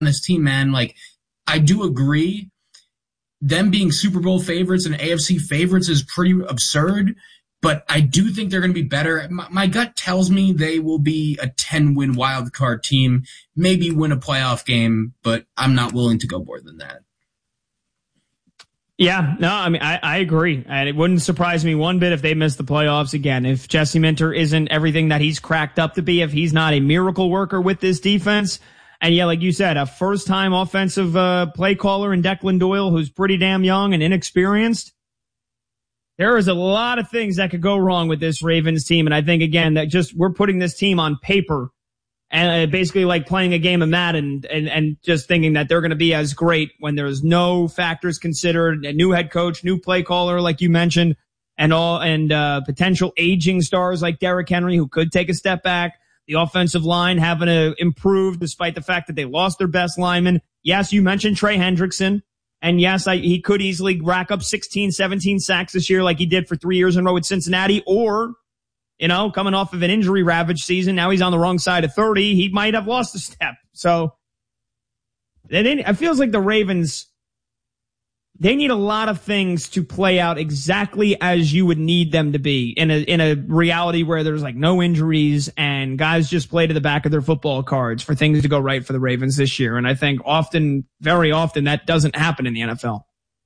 this team, man. Like, I do agree. Them being Super Bowl favorites and AFC favorites is pretty absurd, but I do think they're going to be better. My gut tells me they will be a 10-win wild card team, maybe win a playoff game, but I'm not willing to go more than that. Yeah, no, I mean, I agree. And it wouldn't surprise me one bit if they miss the playoffs again. If Jesse Minter isn't everything that he's cracked up to be, if he's not a miracle worker with this defense. And yeah, like you said, a first-time offensive play caller in Declan Doyle, who's pretty damn young and inexperienced. There is a lot of things that could go wrong with this Ravens team. And I think, again, that just we're putting this team on paper and basically like playing a game of Madden and just thinking that they're going to be as great when there's no factors considered, a new head coach, new play caller, like you mentioned, and potential aging stars like Derrick Henry, who could take a step back. The offensive line having to improve despite the fact that they lost their best lineman. Yes, you mentioned Trey Hendrickson. And yes, he could easily rack up 16, 17 sacks this year like he did for 3 years in a row with Cincinnati. Or, coming off of an injury-ravaged season, now he's on the wrong side of 30. He might have lost a step. So it feels like the Ravens, they need a lot of things to play out exactly as you would need them to be in a reality where there's like no injuries and guys just play to the back of their football cards for things to go right for the Ravens this year. And I think very often that doesn't happen in the NFL.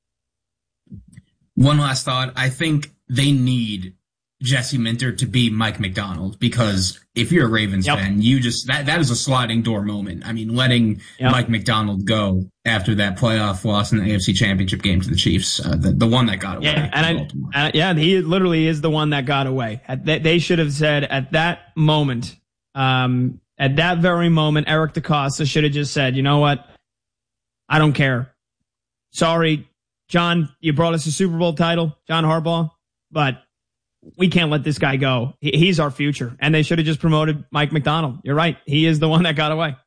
One last thought. I think they need Jesse Minter to be Mike McDonald, because if you're a Ravens fan, you just that is a sliding door moment. I mean, letting Mike McDonald go after that playoff loss in the AFC Championship game to the Chiefs, the one that got away. Yeah, he literally is the one that got away. They should have said at that moment, at that very moment, Eric DeCosta should have just said, you know what? I don't care. Sorry, John, you brought us a Super Bowl title, John Harbaugh, but we can't let this guy go. He's our future. And they should have just promoted Mike McDonald. You're right. He is the one that got away.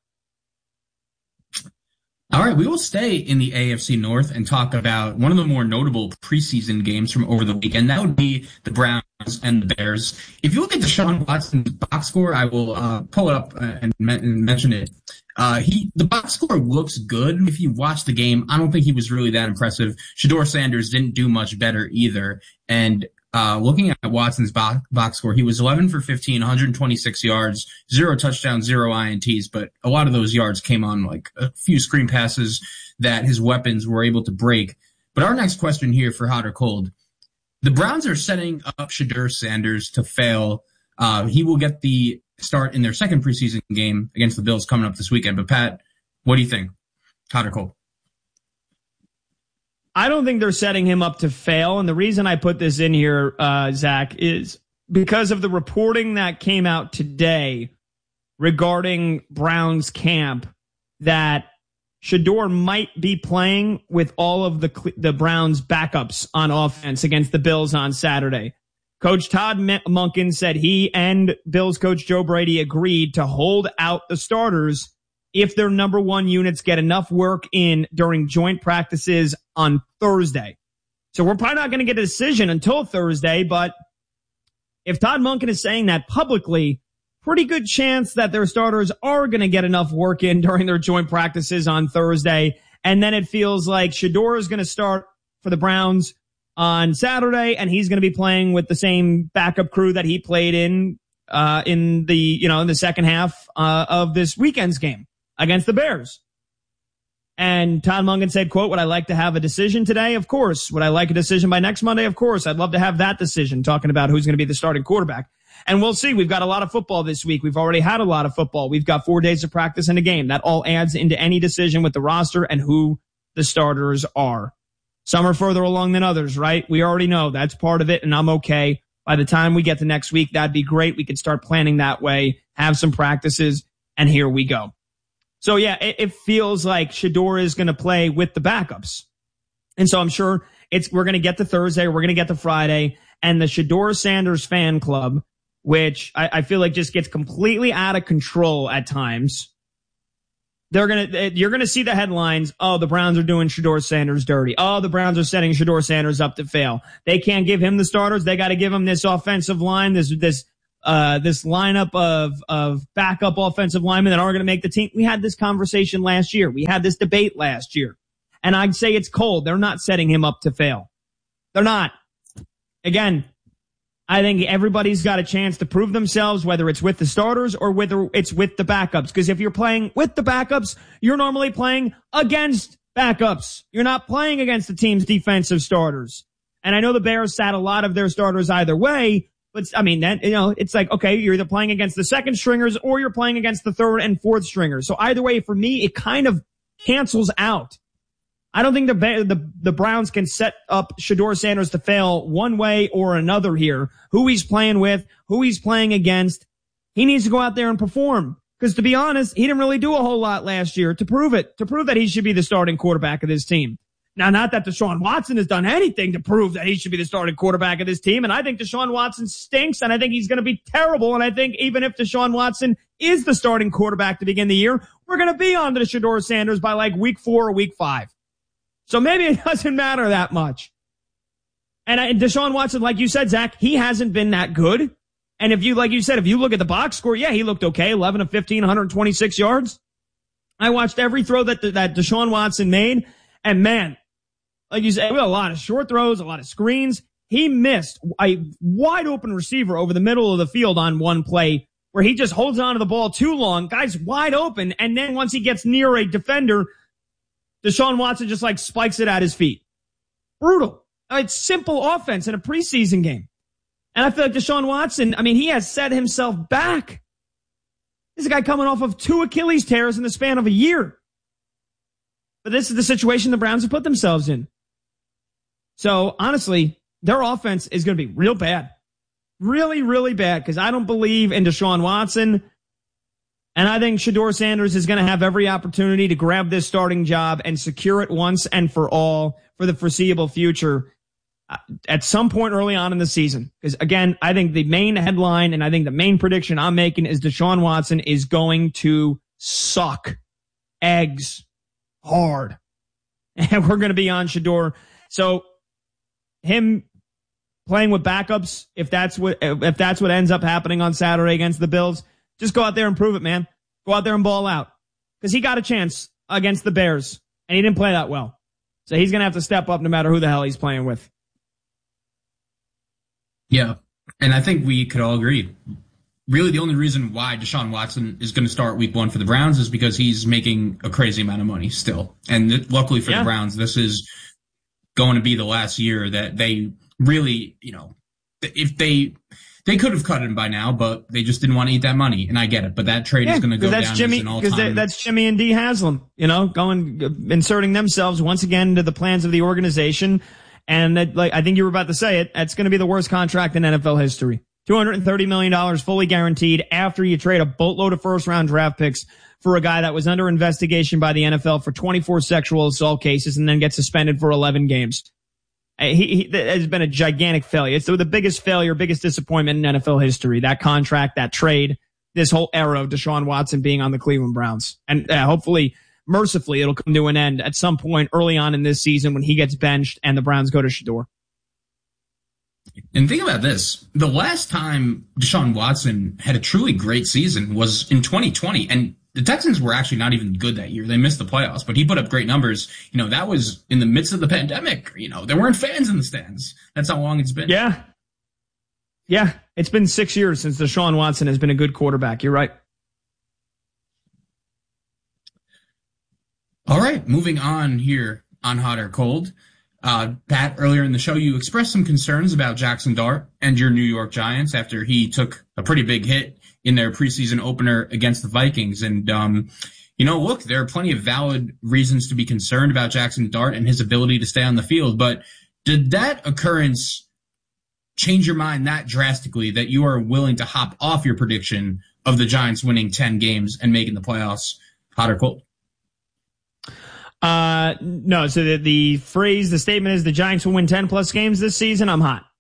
All right. We will stay in the AFC North and talk about one of the more notable preseason games from over the weekend. That would be the Browns and the Bears. If you look at Deshaun Watson's box score, I will pull it up and mention it. The box score looks good. If you watch the game, I don't think he was really that impressive. Shedeur Sanders didn't do much better either. And looking at Watson's box score, he was 11 for 15, 126 yards, 0 touchdowns, 0 INTs, but a lot of those yards came on like a few screen passes that his weapons were able to break. But our next question here for Hot or Cold, the Browns are setting up Shedeur Sanders to fail. He will get the start in their second preseason game against the Bills coming up this weekend. But Pat, what do you think? Hot or cold? I don't think they're setting him up to fail. And the reason I put this in here, Zach, is because of the reporting that came out today regarding Browns camp that Shedeur might be playing with all of the Browns backups on offense against the Bills on Saturday. Coach Todd Monken said he and Bills coach Joe Brady agreed to hold out the starters if their number one units get enough work in during joint practices on Thursday. So we're probably not going to get a decision until Thursday, but if Todd Monken is saying that publicly, pretty good chance that their starters are going to get enough work in during their joint practices on Thursday. And then it feels like Shedeur is going to start for the Browns on Saturday, and he's going to be playing with the same backup crew that he played in the second half of this weekend's game against the Bears. And Todd Monken said, quote, would I like to have a decision today? Of course. Would I like a decision by next Monday? Of course. I'd love to have that decision, talking about who's going to be the starting quarterback. And we'll see. We've got a lot of football this week. We've already had a lot of football. We've got 4 days of practice and a game. That all adds into any decision with the roster and who the starters are. Some are further along than others, right? We already know that's part of it, and I'm okay. By the time we get to next week, that'd be great. We could start planning that way, have some practices, and here we go. So, yeah, it feels like Shedeur is going to play with the backups. And so I'm sure we're going to get to Thursday, we're going to get to Friday, and the Shedeur Sanders fan club, which I feel like just gets completely out of control at times. You're going to see the headlines. Oh, the Browns are doing Shedeur Sanders dirty. Oh, the Browns are setting Shedeur Sanders up to fail. They can't give him the starters. They got to give him this offensive line, this this lineup of backup offensive linemen that aren't going to make the team. We had this conversation last year. We had this debate last year. And I'd say it's cold. They're not setting him up to fail. They're not. Again, I think everybody's got a chance to prove themselves, whether it's with the starters or whether it's with the backups. Because if you're playing with the backups, you're normally playing against backups. You're not playing against the team's defensive starters. And I know the Bears sat a lot of their starters either way, but I mean, that, it's like, okay, you're either playing against the second stringers or you're playing against the third and fourth stringers. So either way, for me, it kind of cancels out. I don't think the Browns can set up Shedeur Sanders to fail one way or another here. Who he's playing with, who he's playing against. He needs to go out there and perform. Because to be honest, he didn't really do a whole lot last year to prove that he should be the starting quarterback of this team. Now, not that Deshaun Watson has done anything to prove that he should be the starting quarterback of this team. And I think Deshaun Watson stinks, and I think he's going to be terrible. And I think even if Deshaun Watson is the starting quarterback to begin the year, we're going to be on to Shedeur Sanders by like week 4 or week 5. So maybe it doesn't matter that much. And Deshaun Watson, like you said, Zach, he hasn't been that good. And if you look at the box score, yeah, he looked okay. 11 of 15, 126 yards. I watched every throw that Deshaun Watson made. And man, like you said, we had a lot of short throws, a lot of screens. He missed a wide open receiver over the middle of the field on one play where he just holds on to the ball too long. Guy's wide open. And then once he gets near a defender, Deshaun Watson just like spikes it at his feet. Brutal. It's simple offense in a preseason game. And I feel like Deshaun Watson, I mean, he has set himself back. This is a guy coming off of 2 Achilles tears in the span of a year. But this is the situation the Browns have put themselves in. So honestly, their offense is going to be real bad. Really, really bad, because I don't believe in Deshaun Watson. And I think Shedeur Sanders is going to have every opportunity to grab this starting job and secure it once and for all for the foreseeable future at some point early on in the season. Because again, I think the main headline and I think the main prediction I'm making is Deshaun Watson is going to suck eggs hard. And we're going to be on Shedeur. So him playing with backups, if that's what ends up happening on Saturday against the Bills, just go out there and prove it, man. Go out there and ball out. Because he got a chance against the Bears, and he didn't play that well. So he's going to have to step up no matter who the hell he's playing with. Yeah, and I think we could all agree. Really, the only reason why Deshaun Watson is going to start week 1 for the Browns is because he's making a crazy amount of money still. And luckily for the Browns, this is going to be the last year that they really, if they could have cut him by now, but they just didn't want to eat that money, and I get it. But that trade is going to go down as an all-time. Because that's Jimmy and Dee Haslam, inserting themselves once again into the plans of the organization. And I think you were about to say it, that's going to be the worst contract in NFL history. $230 million fully guaranteed after you trade a boatload of first-round draft picks for a guy that was under investigation by the NFL for 24 sexual assault cases and then gets suspended for 11 games. He has been a gigantic failure. It's the biggest failure, biggest disappointment in NFL history. That contract, that trade, this whole era of Deshaun Watson being on the Cleveland Browns. And hopefully, mercifully, it'll come to an end at some point early on in this season when he gets benched and the Browns go to Shedeur. And think about this. The last time Deshaun Watson had a truly great season was in 2020. And the Texans were actually not even good that year. They missed the playoffs, but he put up great numbers. That was in the midst of the pandemic. There weren't fans in the stands. That's how long it's been. Yeah. Yeah. It's been 6 years since Deshaun Watson has been a good quarterback. You're right. All right. Moving on here on Hot or Cold. Pat, earlier in the show, you expressed some concerns about Jackson Dart and your New York Giants after he took a pretty big hit in their preseason opener against the Vikings. And, look, there are plenty of valid reasons to be concerned about Jackson Dart and his ability to stay on the field. But did that occurrence change your mind that drastically that you are willing to hop off your prediction of the Giants winning 10 games and making the playoffs? Hot or cold? No. So the statement is the Giants will win 10 plus games this season. I'm hot.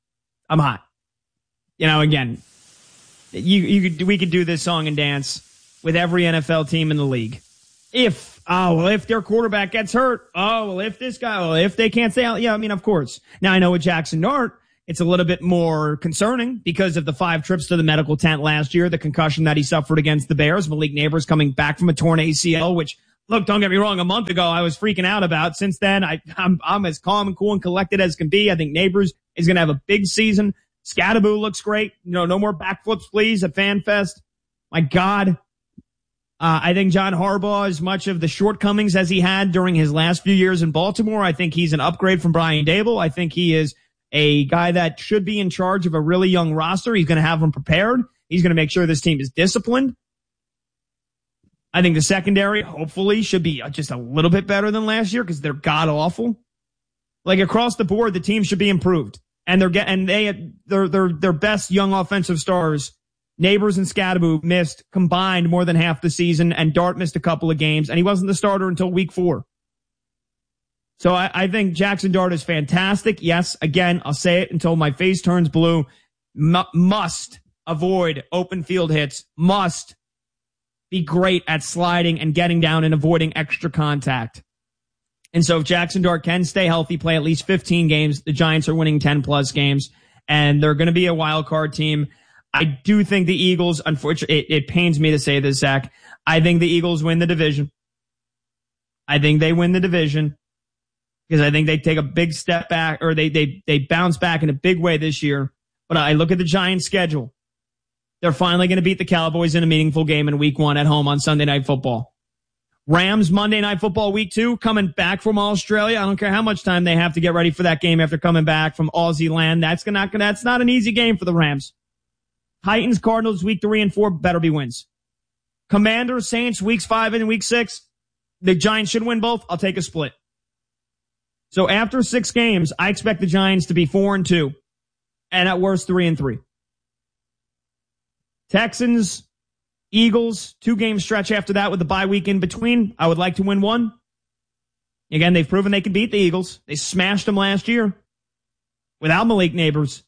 Again, we could do this song and dance with every NFL team in the league. If their quarterback gets hurt, if this guy, if they can't stay out. Yeah, of course. Now I know with Jackson Dart, It's a little bit more concerning because of the 5 trips to the medical tent last year, the concussion that he suffered against the Bears. Malik Neighbors coming back from a torn ACL, which, look, don't get me wrong, a month ago I was freaking out about. Since then, I'm as calm and cool and collected as can be. I think Neighbors is going to have a big season. Scattaboo looks great. No more backflips, please, at FanFest. My God. I think John Harbaugh, as much of the shortcomings as he had during his last few years in Baltimore, I think he's an upgrade from Brian Daboll. I think he is a guy that should be in charge of a really young roster. He's going to have them prepared. He's going to make sure this team is disciplined. I think the secondary, hopefully, should be just a little bit better than last year because they're god-awful. Like, across the board, the team should be improved. And their best young offensive stars, Neighbors and Scattaboo, missed combined more than half the season, and Dart missed a couple of games, and he wasn't the starter until week 4. So I think Jackson Dart is fantastic. Yes, again, I'll say it until my face turns blue. Must avoid open field hits. Must be great at sliding and getting down and avoiding extra contact. And so if Jackson Dart can stay healthy, play at least 15 games, the Giants are winning 10-plus games, and they're going to be a wild card team. I do think the Eagles, unfortunately, it pains me to say this, Zach, I think the Eagles win the division. I think they win the division because I think they take a big step back, or they bounce back in a big way this year. But I look at the Giants' schedule. They're finally going to beat the Cowboys in a meaningful game in week 1 at home on Sunday Night Football. Rams, Monday Night Football week 2, coming back from Australia. I don't care how much time they have to get ready for that game after coming back from Aussie land. That's not an easy game for the Rams. Titans, Cardinals, week 3 and 4 better be wins. Commanders, Saints, weeks 5 and week 6. The Giants should win both. I'll take a split. So after 6 games, I expect the Giants to be 4-2, and at worst 3-3. Texans, Eagles, 2-game stretch after that with the bye week in between. I would like to win 1. Again, they've proven they can beat the Eagles. They smashed them last year without Malik Neighbors.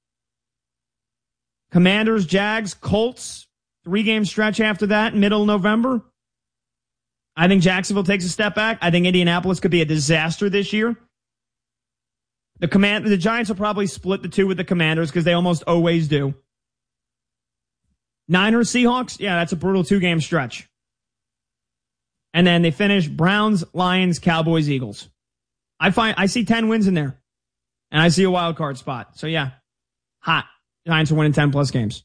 Commanders, Jags, Colts, 3-game stretch after that, middle of November. I think Jacksonville takes a step back. I think Indianapolis could be a disaster this year. The Giants will probably split the 2 with the Commanders because they almost always do. Niners, Seahawks, yeah, that's a brutal 2-game stretch. And then they finish Browns, Lions, Cowboys, Eagles. I see 10 wins in there. And I see a wild card spot. So yeah, hot. Giants are winning 10-plus games.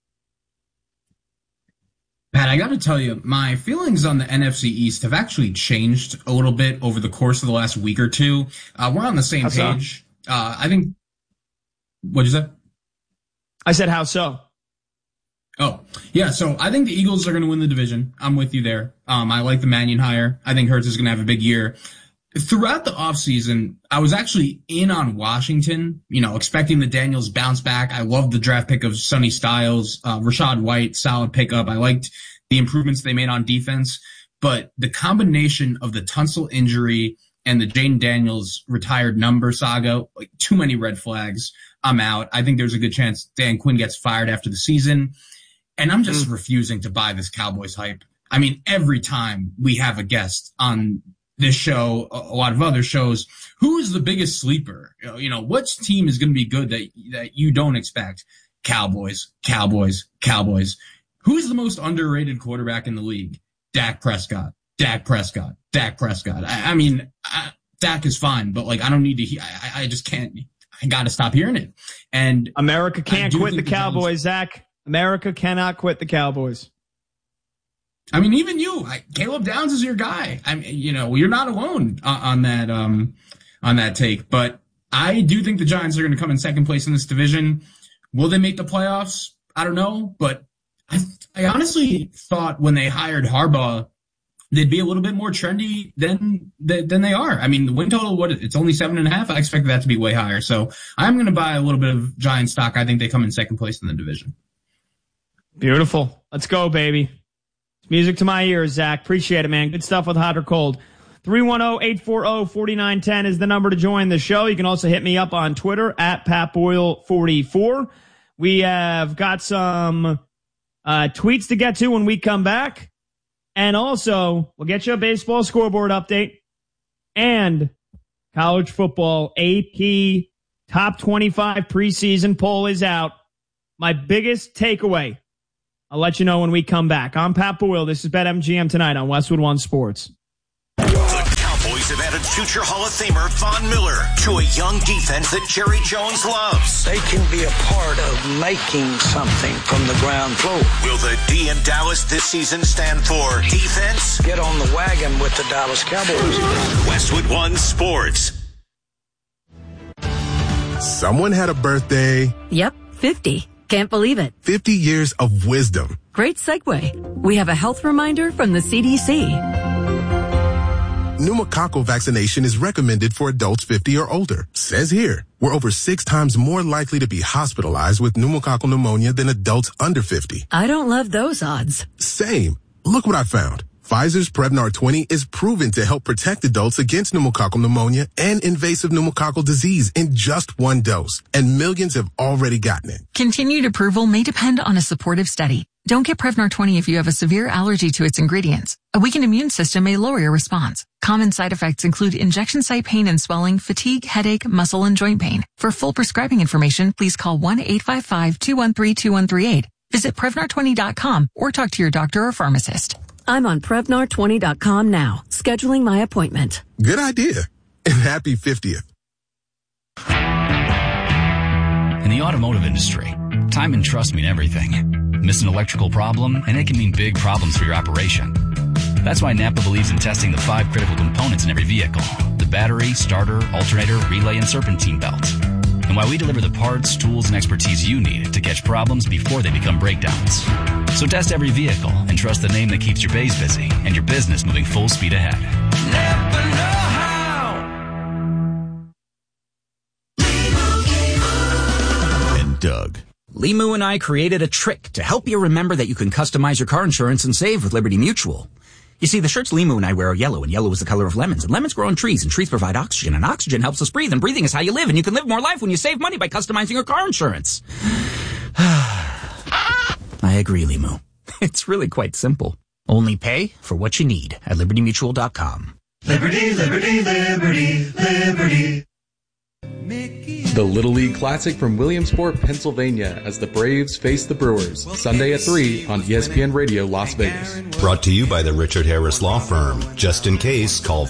Pat, I got to tell you, my feelings on the NFC East have actually changed a little bit over the course of the last week or two. We're on the same page. I think. What'd you say? I said, how so? Oh, yeah. So I think the Eagles are going to win the division. I'm with you there. I like the Mannion hire. I think Hurts is going to have a big year. Throughout the offseason, I was actually in on Washington, expecting the Daniels bounce back. I loved the draft pick of Sonny Styles, Rachaad White, solid pickup. I liked the improvements they made on defense. But the combination of the Tunsil injury and the Jaden Daniels retired number saga, like, too many red flags. I'm out. I think there's a good chance Dan Quinn gets fired after the season. And I'm just refusing to buy this Cowboys hype. I mean, every time we have a guest on this show, a lot of other shows, who is the biggest sleeper? Which team is going to be good that you don't expect? Cowboys, Cowboys, Cowboys. Who's the most underrated quarterback in the league? Dak Prescott, Dak Prescott, Dak Prescott. I mean, Dak is fine, but I don't need to I just can't. I got to stop hearing it. And America can't quit the Cowboys, Zach. America cannot quit the Cowboys. I mean, even you, Caleb Downs is your guy. I mean, you're not alone on that take. But I do think the Giants are going to come in second place in this division. Will they make the playoffs? I don't know. But I honestly thought when they hired Harbaugh, they'd be a little bit more trendy than they are. I mean, the win total, it's only 7.5. I expected that to be way higher. So I'm going to buy a little bit of Giant stock. I think they come in second place in the division. Beautiful. Let's go, baby. It's music to my ears, Zach. Appreciate it, man. Good stuff with Hot or Cold. 310-840-4910 is the number to join the show. You can also hit me up on Twitter at PatBoyle44. We have got some tweets to get to when we come back. And also, we'll get you a baseball scoreboard update and college football AP Top 25 preseason poll is out. My biggest takeaway, I'll let you know when we come back. I'm Pat Boyle. This is BetMGM tonight on Westwood One Sports. The Cowboys have added future Hall of Famer Von Miller to a young defense that Jerry Jones loves. They can be a part of making something from the ground floor. Will the D in Dallas this season stand for defense? Get on the wagon with the Dallas Cowboys. Westwood One Sports. Someone had a birthday. Yep, 50. Can't believe it. 50 years of wisdom. Great segue. We have a health reminder from the CDC. Pneumococcal vaccination is recommended for adults 50 or older. Says here, we're over 6 times more likely to be hospitalized with pneumococcal pneumonia than adults under 50. I don't love those odds. Same. Look what I found. Pfizer's Prevnar 20 is proven to help protect adults against pneumococcal pneumonia and invasive pneumococcal disease in just 1 dose, and millions have already gotten it. Continued approval may depend on a supportive study. Don't get Prevnar 20 if you have a severe allergy to its ingredients. A weakened immune system may lower your response. Common side effects include injection site pain and swelling, fatigue, headache, muscle, and joint pain. For full prescribing information, please call 1-855-213-2138. Visit Prevnar20.com or talk to your doctor or pharmacist. I'm on Prevnar20.com now, scheduling my appointment. Good idea. And happy 50th. In the automotive industry, time and trust mean everything. Miss an electrical problem, and it can mean big problems for your operation. That's why Napa believes in testing the 5 critical components in every vehicle: the battery, starter, alternator, relay, and serpentine belt. And why we deliver the parts, tools, and expertise you need to catch problems before they become breakdowns. So test every vehicle and trust the name that keeps your bays busy and your business moving full speed ahead. Napa know-how. And Doug. Limu and I created a trick to help you remember that you can customize your car insurance and save with Liberty Mutual. You see, the shirts Limu and I wear are yellow, and yellow is the color of lemons, and lemons grow on trees, and trees provide oxygen, and oxygen helps us breathe, and breathing is how you live, and you can live more life when you save money by customizing your car insurance. I agree, Limu. It's really quite simple. Only pay for what you need at LibertyMutual.com. Liberty, liberty, liberty, liberty. The Little League Classic from Williamsport, Pennsylvania, as the Braves face the Brewers, Sunday at 3 on ESPN Radio Las Vegas. Brought to you by the Richard Harris Law Firm. Just in case, call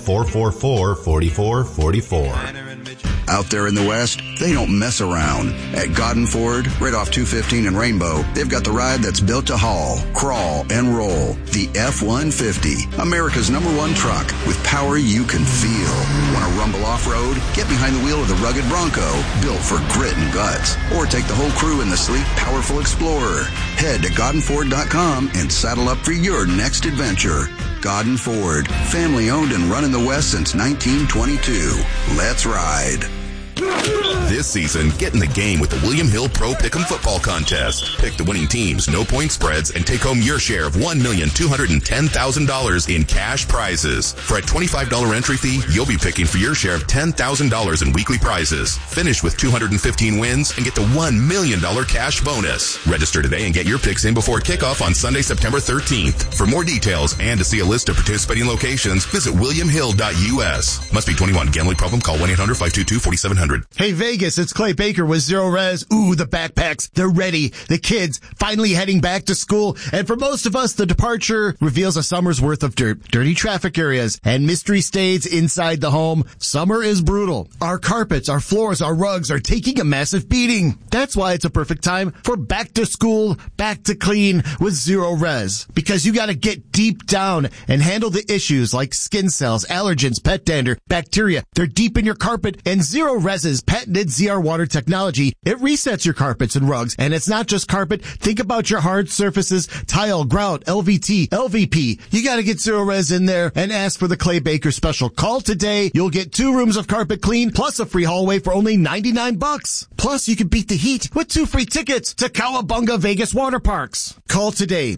444-4444. Out there in the West, they don't mess around. At Godden Ford, right off 215 and Rainbow, they've got the ride that's built to haul, crawl, and roll. The F-150, America's #1 truck with power you can feel. Want to rumble off-road? Get behind the wheel of the rugged Bronco, built for grit and guts. Or take the whole crew in the sleek, powerful Explorer. Head to GoddenFord.com and saddle up for your next adventure. Godden Ford, family owned and run in the West since 1922. Let's ride. This season, get in the game with the William Hill Pro Pick'em Football Contest. Pick the winning teams, no point spreads, and take home your share of $1,210,000 in cash prizes. For a $25 entry fee, you'll be picking for your share of $10,000 in weekly prizes. Finish with 215 wins and get the $1 million cash bonus. Register today and get your picks in before kickoff on Sunday, September 13th. For more details and to see a list of participating locations, visit williamhill.us. Must be 21. Gambling problem? Call 1-800-522-4700. Hey Vegas, it's Clay Baker with Zero Res. Ooh, the backpacks, they're ready. The kids finally heading back to school. And for most of us, the departure reveals a summer's worth of dirt, dirty traffic areas, and mystery stays inside the home. Summer is brutal. Our carpets, our floors, our rugs are taking a massive beating. That's why it's a perfect time for back to school, back to clean with Zero Res. Because you gotta get deep down and handle the issues like skin cells, allergens, pet dander, bacteria. They're deep in your carpet, and Zero Res's patented ZR Water technology, it resets your carpets and rugs. And it's not just carpet. Think about your hard surfaces, tile, grout, LVT, LVP. You gotta get Zero Res in there and ask for the Clay Baker special. Call today. You'll get 2 rooms of carpet clean plus a free hallway for only $99. Plus, you can beat the heat with 2 free tickets to Cowabunga Vegas Water Parks. Call today,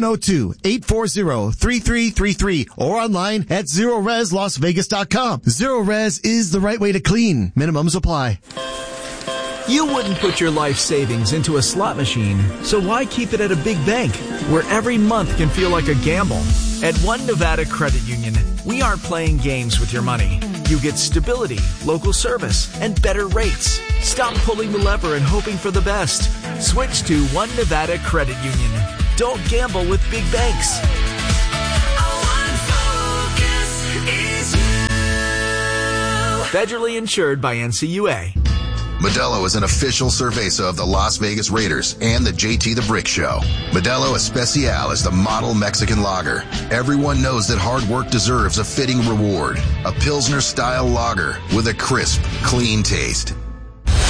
702-840-3333 or online at ZeroResLasVegas.com. Zero Res is the right way to clean. Minimums apply. You wouldn't put your life savings into a slot machine, so why keep it at a big bank where every month can feel like a gamble? At One Nevada Credit Union, we aren't playing games with your money. You get stability, local service, and better rates. Stop pulling the lever and hoping for the best. Switch to One Nevada Credit Union. Don't gamble with big banks. Federally insured by NCUA. Modelo is an official cerveza of the Las Vegas Raiders and the JT the Brick Show. Modelo Especial is the model Mexican lager. Everyone knows that hard work deserves a fitting reward. A Pilsner-style lager with a crisp, clean taste.